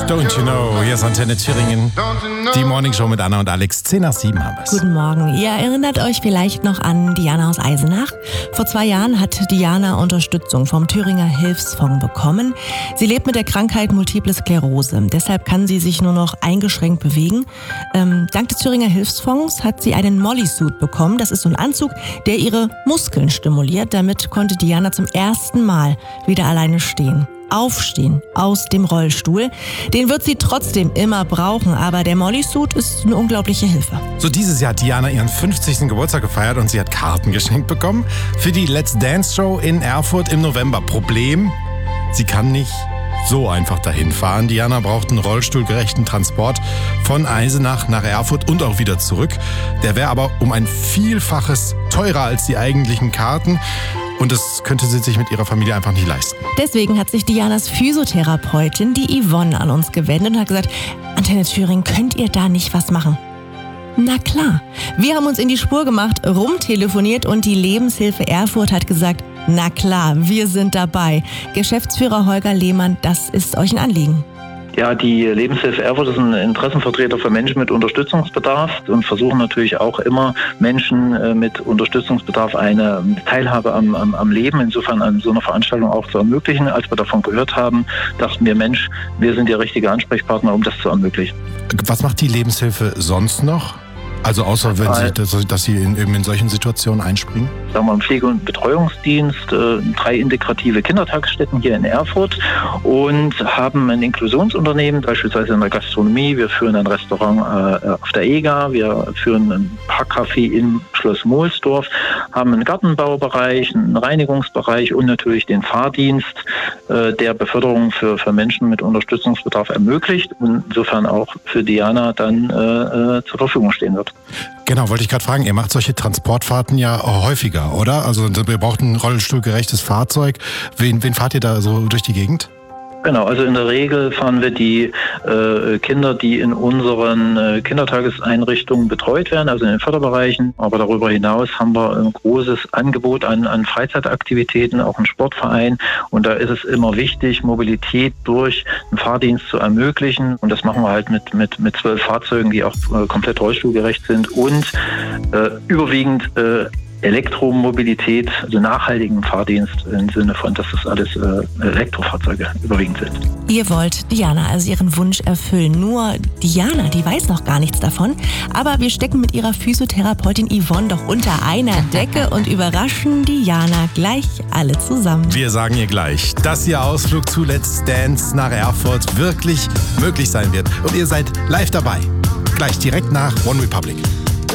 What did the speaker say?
Don't you know, hier ist Antenne Thüringen. Die Morning Show mit Anna und Alex. 10 nach 7 haben wir es. Guten Morgen. Ihr erinnert euch vielleicht noch an Diana aus Eisenach. Vor 2 Jahren hat Diana Unterstützung vom Thüringer Hilfsfonds bekommen. Sie lebt mit der Krankheit Multiple Sklerose. Deshalb kann sie sich nur noch eingeschränkt bewegen. Dank des Thüringer Hilfsfonds hat sie einen Molly-Suit bekommen. Das ist so ein Anzug, der ihre Muskeln stimuliert. Damit konnte Diana zum ersten Mal wieder alleine stehen. Aufstehen aus dem Rollstuhl. Den wird sie trotzdem immer brauchen, aber der Molly-Suit ist eine unglaubliche Hilfe. So, dieses Jahr hat Diana ihren 50. Geburtstag gefeiert und sie hat Karten geschenkt bekommen für die Let's Dance Show in Erfurt im November. Problem, sie kann nicht so einfach dahin fahren. Diana braucht einen rollstuhlgerechten Transport von Eisenach nach Erfurt und auch wieder zurück. Der wäre aber um ein Vielfaches teurer als die eigentlichen Karten. Und das könnte sie sich mit ihrer Familie einfach nicht leisten. Deswegen hat sich Dianas Physiotherapeutin, die Yvonne, an uns gewendet und hat gesagt, Antenne Thüringen, könnt ihr da nicht was machen? Na klar. Wir haben uns in die Spur gemacht, rumtelefoniert und die Lebenshilfe Erfurt hat gesagt, na klar, wir sind dabei. Geschäftsführer Holger Lehmann, das ist euch ein Anliegen. Ja, die Lebenshilfe Erfurt ist ein Interessenvertreter für Menschen mit Unterstützungsbedarf und versuchen natürlich auch immer Menschen mit Unterstützungsbedarf eine Teilhabe am Leben, insofern an so einer Veranstaltung auch zu ermöglichen. Als wir davon gehört haben, dachten wir, Mensch, wir sind der richtige Ansprechpartner, um das zu ermöglichen. Was macht die Lebenshilfe sonst noch? Also außer wenn dass sie in solchen Situationen einspringen? Sagen wir im Pflege- und Betreuungsdienst, 3 integrative Kindertagesstätten hier in Erfurt und haben ein Inklusionsunternehmen, beispielsweise in der Gastronomie. Wir führen ein Restaurant auf der EGA, wir führen ein Parkcafé im Schloss Mohlsdorf, haben einen Gartenbaubereich, einen Reinigungsbereich und natürlich den Fahrdienst, der Beförderung für Menschen mit Unterstützungsbedarf ermöglicht und insofern auch für Diana dann zur Verfügung stehen wird. Genau, wollte ich gerade fragen, ihr macht solche Transportfahrten ja häufiger, oder? Also ihr braucht ein rollstuhlgerechtes Fahrzeug. Wen fahrt ihr da so durch die Gegend? Genau, also in der Regel fahren wir die Kinder, die in unseren Kindertageseinrichtungen betreut werden, also in den Förderbereichen. Aber darüber hinaus haben wir ein großes Angebot an Freizeitaktivitäten, auch einen Sportverein. Und da ist es immer wichtig, Mobilität durch einen Fahrdienst zu ermöglichen. Und das machen wir halt mit 12 Fahrzeugen, die auch komplett rollstuhlgerecht sind und überwiegend Elektromobilität, also nachhaltigen Fahrdienst im Sinne von, dass das alles Elektrofahrzeuge überwiegend sind. Ihr wollt Diana also ihren Wunsch erfüllen. Nur Diana, die weiß noch gar nichts davon. Aber wir stecken mit ihrer Physiotherapeutin Yvonne doch unter einer Decke und überraschen Diana gleich alle zusammen. Wir sagen ihr gleich, dass ihr Ausflug zu Let's Dance nach Erfurt wirklich möglich sein wird. Und ihr seid live dabei. Gleich direkt nach One Republic.